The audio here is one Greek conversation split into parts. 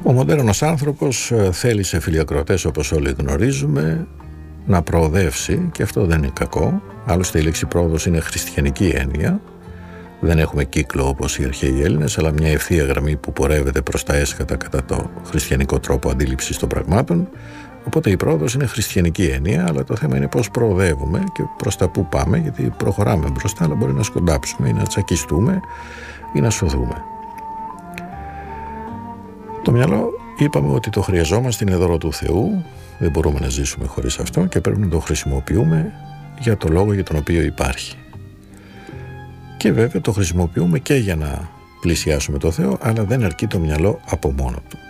Ο μοντέρνος άνθρωπος θέλησε, φίλοι ακροατές, όπως όλοι γνωρίζουμε, να προοδεύσει, και αυτό δεν είναι κακό. Άλλωστε η λέξη πρόοδος είναι χριστιανική έννοια. Δεν έχουμε κύκλο όπως οι αρχαίοι Έλληνες, αλλά μια ευθεία γραμμή που πορεύεται προς τα έσχατα κατά το χριστιανικό τρόπο αντίληψης των πραγμάτων. Οπότε η πρόοδος είναι χριστιανική έννοια, αλλά το θέμα είναι πώς προοδεύουμε και προς τα πού πάμε, γιατί προχωράμε μπροστά, αλλά μπορεί να σκοντάψουμε ή να τσακιστούμε ή να σωθούμε. Το μυαλό, είπαμε ότι το χρειαζόμαστε, είναι δώρο του Θεού, δεν μπορούμε να ζήσουμε χωρίς αυτό και πρέπει να το χρησιμοποιούμε για το λόγο για τον οποίο υπάρχει. Και βέβαια το χρησιμοποιούμε και για να πλησιάσουμε το Θεό, αλλά δεν αρκεί το μυαλό από μόνο του.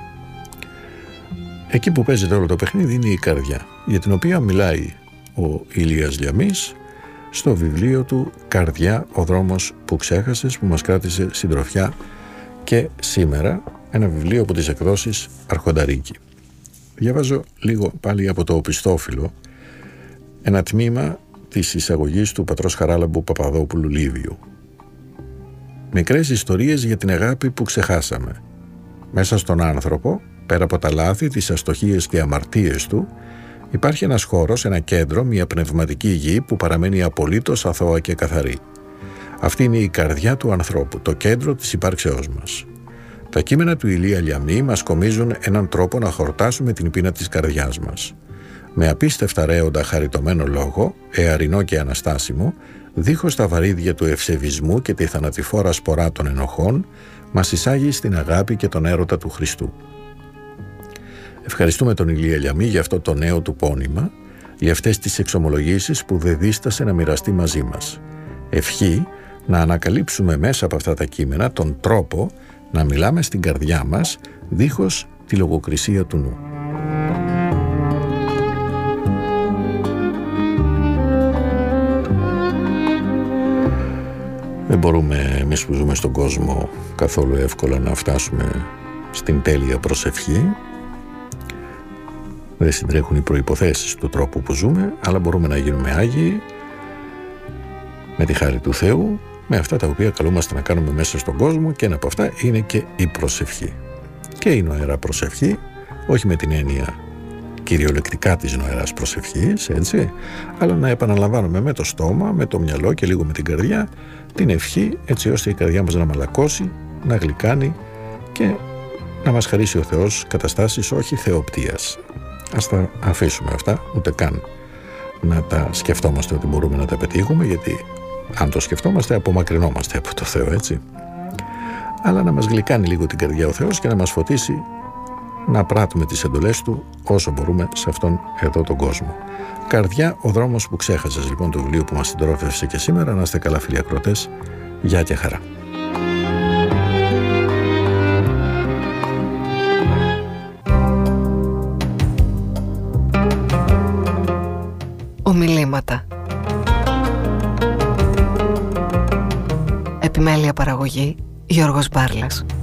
Εκεί που παίζεται όλο το παιχνίδι είναι η καρδιά, για την οποία μιλάει ο Ηλίας Λιαμής στο βιβλίο του «Καρδιά, ο δρόμος που ξέχασες», που μας κράτησε συντροφιά και σήμερα, ένα βιβλίο από τις εκδόσεις Αρχονταρίκη. Διαβάζω λίγο πάλι από το οπισθόφυλλο ένα τμήμα της εισαγωγής του πατρός Χαράλαμπου Παπαδόπουλου Λίβιου. Μικρές ιστορίες για την αγάπη που ξεχάσαμε. Μέσα στον άνθρωπο, πέρα από τα λάθη, τις αστοχίες και αμαρτίες του, υπάρχει ένας χώρος, ένα κέντρο, μια πνευματική γη που παραμένει απολύτως αθώα και καθαρή. Αυτή είναι η καρδιά του ανθρώπου, το κέντρο της υπάρξεώς μας. Τα κείμενα του Ηλία Λιαμή μας κομίζουν έναν τρόπο να χορτάσουμε την πείνα της καρδιάς μας. Με απίστευτα ρέοντα χαριτωμένο λόγο, εαρινό και αναστάσιμο, δίχως τα βαρύδια του ευσεβισμού και τη θανατηφόρα σπορά των ενοχών, μας εισάγει στην αγάπη και τον έρωτα του Χριστού. Ευχαριστούμε τον Ηλία Λιαμή για αυτό το νέο του πόνημα, για αυτές τις εξομολογήσεις που δεν δίστασε να μοιραστεί μαζί μας. Ευχή να ανακαλύψουμε μέσα από αυτά τα κείμενα τον τρόπο να μιλάμε στην καρδιά μας δίχως τη λογοκρισία του νου. Δεν μπορούμε εμείς που ζούμε στον κόσμο καθόλου εύκολα να φτάσουμε στην τέλεια προσευχή. Δεν συντρέχουν οι προϋποθέσεις του τρόπου που ζούμε, αλλά μπορούμε να γίνουμε Άγιοι με τη χάρη του Θεού, με αυτά τα οποία καλούμαστε να κάνουμε μέσα στον κόσμο, και ένα από αυτά είναι και η προσευχή. Και η νοερά προσευχή, όχι με την έννοια κυριολεκτικά της νοεράς προσευχής, έτσι, αλλά να επαναλαμβάνουμε με το στόμα, με το μυαλό και λίγο με την καρδιά την ευχή, έτσι ώστε η καρδιά μας να μαλακώσει, να γλυκάνει και να μας χαρίσει ο Θεός καταστάσεις όχι θεοπτίας. Ας τα αφήσουμε αυτά, ούτε καν να τα σκεφτόμαστε ότι μπορούμε να τα πετύχουμε, γιατί αν το σκεφτόμαστε απομακρυνόμαστε από το Θεό, έτσι. Αλλά να μας γλυκάνει λίγο την καρδιά ο Θεός και να μας φωτίσει να πράττουμε τις εντολές Του όσο μπορούμε σε αυτόν εδώ τον κόσμο. «Καρδιά, ο δρόμος που ξέχασες», λοιπόν, το βιβλίο που μας συντρόφευσε και σήμερα. Να είστε καλά, φίλοι ακροατές. Γεια και χαρά. Ομιλήματα. Επιμέλεια παραγωγή Γιώργος Μπάρλας.